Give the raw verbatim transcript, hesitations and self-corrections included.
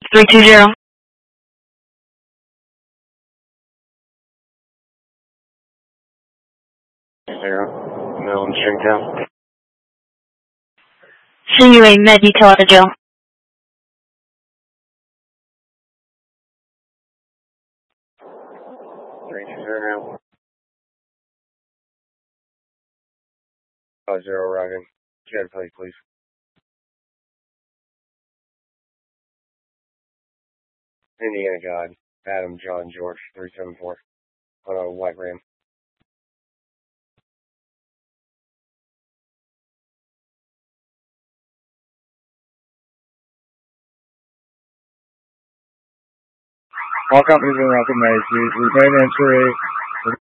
three two zero. Zero. Middle and Stringtown. Send you a med detail at the jail. three two zero. Five zero arriving. Jet plate, please. Indiana God. Adam John George three seven four. On a white Ram. All companies are recognized. We remain entry.